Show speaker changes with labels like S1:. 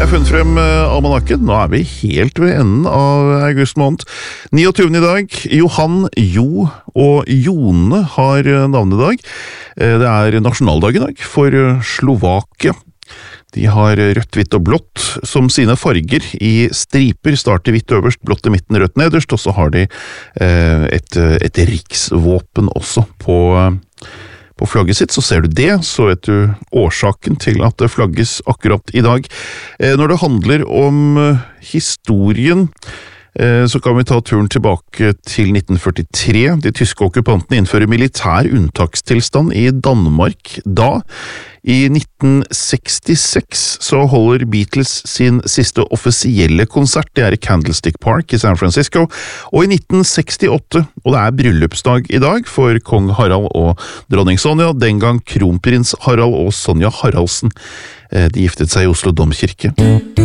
S1: Jeg har funnet frem almanakken. Nå vi helt ved enden av august måned. 29. i dag. Johan, Jo og Jone har navnedag. Det nasjonaldag i dag for Slovakia. De har rødt, hvitt og blått som sine farger i striper. Starter hvitt øverst, blått i midten, rødt nederst, og så har de et riksvåpen også på flagget sitt. Så ser du det, så vet du årsaken til at det flagges akkurat i dag. Når det handler om historien, så kan vi ta turen tilbake til 1943. De tyske okkupantene innfører militær unntakstilstand i Danmark da. I 1966 så holder Beatles sin siste offisielle konsert, det i Candlestick Park i San Francisco, og i 1968, og det bryllupsdag i dag for kong Harald og dronning Sonja, den gang kronprins Harald og Sonja Haraldsen, de giftet seg i Oslo Domkirke.